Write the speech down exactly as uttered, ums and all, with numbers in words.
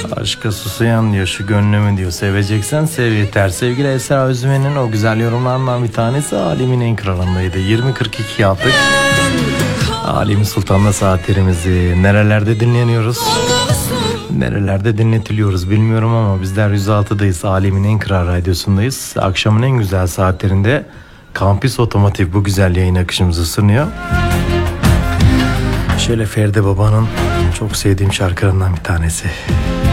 Aşka susayan diyor, şu gönlümü diyor, seveceksen sev yeter. Sevgili Esra Özmen'in o güzel yorumlarından bir tanesi Alemin en kralındaydı. yirmi kırk iki yaptık. Alemi Sultan'la saatlerimizi nerelerde dinleniyoruz, nerelerde dinletiliyoruz bilmiyorum ama bizler yüz altıdayız. Alemin en kral radyosundayız. Akşamın en güzel saatlerinde Kampüs Otomotiv bu güzel yayın akışımızı sunuyor. Şöyle Ferdi Baba'nın çok sevdiğim şarkılarından bir tanesi.